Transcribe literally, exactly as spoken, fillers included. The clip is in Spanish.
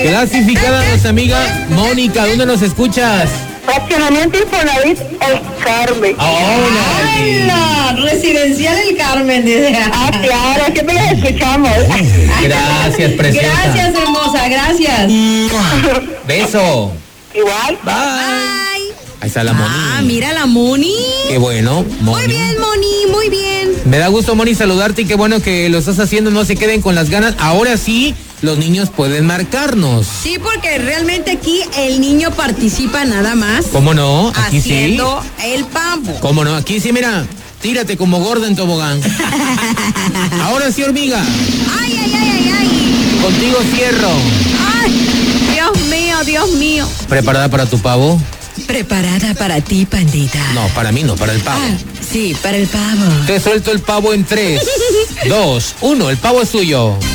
Clasificada nuestra amiga Mónica, ¿dónde nos escuchas? Fraccionamiento Infonavit El Carmen. ¡Hola! Residencial El Carmen, dice. Ah, claro, siempre las escuchamos. Gracias, preciosa. Gracias, hermosa, gracias. Beso. Igual. Bye. Bye. Ahí está la Moni. Ah, mira la Moni. Qué bueno, Moni. Muy bien, Moni, muy bien. Me da gusto, Moni, saludarte y qué bueno que lo estás haciendo, no se queden con las ganas. Ahora sí, los niños pueden marcarnos. Sí, porque realmente aquí el niño participa nada más. ¿Cómo no? Aquí haciendo sí. el pavo. ¿Cómo no? Aquí sí, mira, tírate como gorda en tobogán. Ahora sí, hormiga. Ay, ay, ay, ay, ay. Contigo cierro. Ay, Dios mío, Dios mío. ¿Preparada para tu pavo? Preparada para ti, pandita. No, para mí no, para el pavo. Ah, sí, para el pavo. Te suelto el pavo en tres, dos, uno, el pavo es tuyo.